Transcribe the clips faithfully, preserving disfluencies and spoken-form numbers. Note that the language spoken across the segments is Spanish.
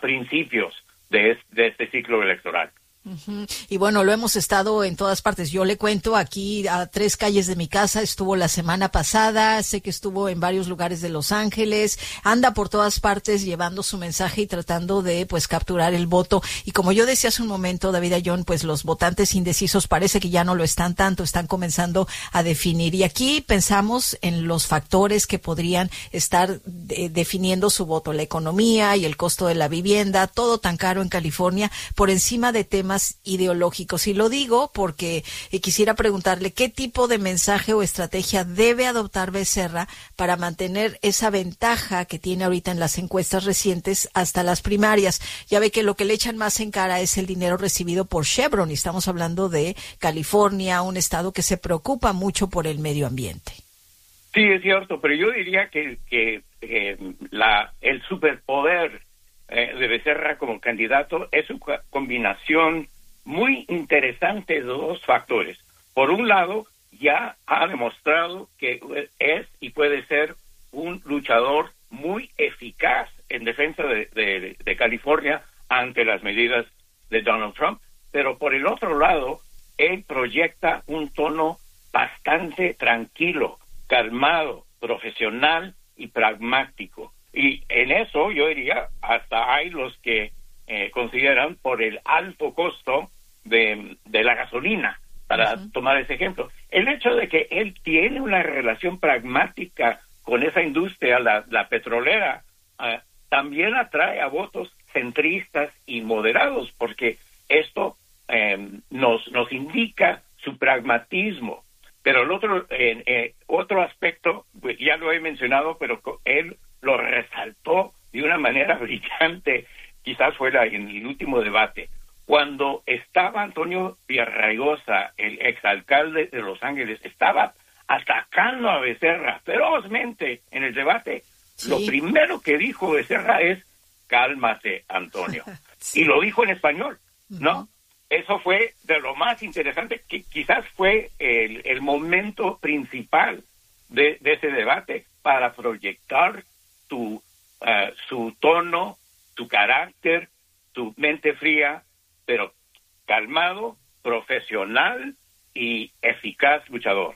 principios de, es, de este ciclo electoral. Uh-huh. Y bueno, lo hemos estado en todas partes. Yo le cuento, aquí a tres calles de mi casa estuvo la semana pasada, sé que estuvo en varios lugares de Los Ángeles, anda por todas partes llevando su mensaje y tratando de pues capturar el voto. Y como yo decía hace un momento, David Ayón, pues los votantes indecisos parece que ya no lo están tanto, están comenzando a definir. Y aquí pensamos en los factores que podrían estar de, definiendo su voto, la economía y el costo de la vivienda, todo tan caro en California, por encima de temas ideológicos. Y lo digo porque eh, quisiera preguntarle qué tipo de mensaje o estrategia debe adoptar Becerra para mantener esa ventaja que tiene ahorita en las encuestas recientes hasta las primarias. Ya ve que lo que le echan más en cara es el dinero recibido por Chevron, y estamos hablando de California, un estado que se preocupa mucho por el medio ambiente. Sí, es cierto, pero yo diría que, que eh, la, el superpoder de Becerra como candidato es una combinación muy interesante de dos factores. Por un lado, ya ha demostrado que es y puede ser un luchador muy eficaz en defensa de, de, de California ante las medidas de Donald Trump, pero por el otro lado, él proyecta un tono bastante tranquilo, calmado, profesional y pragmático. Y en eso yo diría, hasta hay los que eh, consideran por el alto costo de, de la gasolina, para uh-huh. tomar ese ejemplo. El hecho de que él tiene una relación pragmática con esa industria, la, la petrolera, uh, también atrae a votos centristas y moderados, porque esto eh, nos, nos indica su pragmatismo. Pero el otro, eh, eh, otro aspecto, pues ya lo he mencionado, pero él lo resaltó de una manera brillante, quizás fuera en el último debate. Cuando estaba Antonio Villarraigosa, el exalcalde de Los Ángeles, estaba atacando a Becerra ferozmente en el debate, sí. Lo primero que dijo Becerra es, cálmate, Antonio. Sí. Y lo dijo en español, ¿no? Uh-huh. Eso fue de lo más interesante, que quizás fue el, el momento principal de, de ese debate para proyectar tu, uh, su tono, tu carácter, tu mente fría, pero calmado, profesional y eficaz luchador.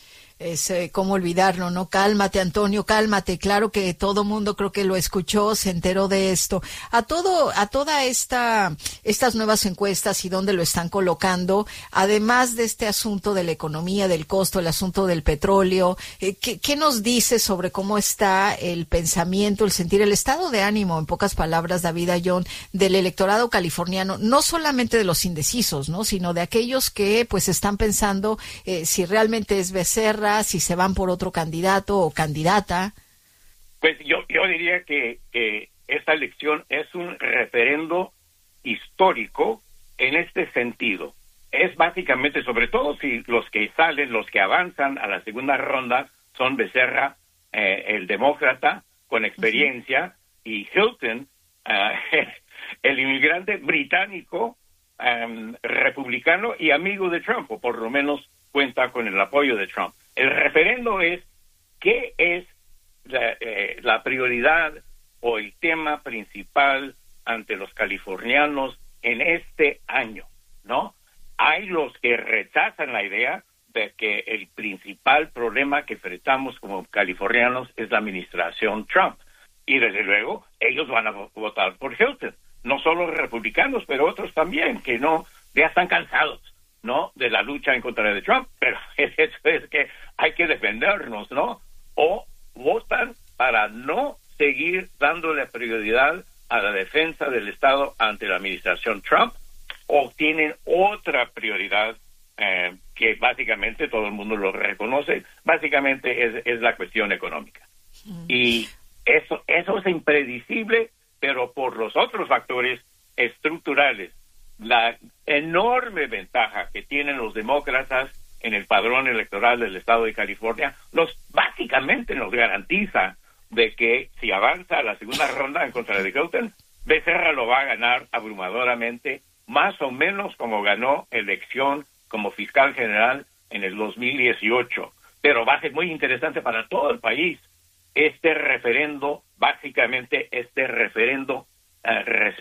Es eh, cómo olvidarlo, ¿no? Cálmate, Antonio, cálmate. Claro que todo mundo creo que lo escuchó, se enteró de esto. A todo, a toda esta, estas nuevas encuestas y dónde lo están colocando, además de este asunto de la economía, del costo, el asunto del petróleo, eh, ¿qué, qué nos dice sobre cómo está el pensamiento, el sentir, el estado de ánimo, en pocas palabras, David Ayón, del electorado californiano, no solamente de los indecisos, ¿no? Sino de aquellos que, pues, están pensando eh, si realmente es Becerra, si se van por otro candidato o candidata? Pues yo, yo diría que, que esta elección es un referendo histórico en este sentido. Es básicamente, sobre todo si los que salen, los que avanzan a la segunda ronda son Becerra, eh, el demócrata con experiencia, uh-huh. y Hilton, uh, el inmigrante británico, um, republicano y amigo de Trump, o por lo menos cuenta con el apoyo de Trump. El referendo es qué es la, eh, la prioridad o el tema principal ante los californianos en este año, ¿no? Hay los que rechazan la idea de que el principal problema que enfrentamos como californianos es la administración Trump. Y desde luego, ellos van a votar por Hilton. No solo republicanos, pero otros también, que no, ya están cansados, ¿no?, de la lucha en contra de Trump, pero el hecho es que hay que defendernos, ¿no? O votan para no seguir dándole prioridad a la defensa del Estado ante la administración Trump, o tienen otra prioridad eh, que básicamente todo el mundo lo reconoce, básicamente es, es la cuestión económica. Mm. Y eso, eso es impredecible, pero por los otros factores estructurales, la enorme ventaja que tienen los demócratas en el padrón electoral del estado de California, los básicamente nos garantiza de que si avanza a la segunda ronda en contra de Hilton, Becerra lo va a ganar abrumadoramente, más o menos como ganó elección como fiscal general en el dos mil dieciocho. Pero va a ser muy interesante para todo el país este referendo, básicamente este referendo uh, res,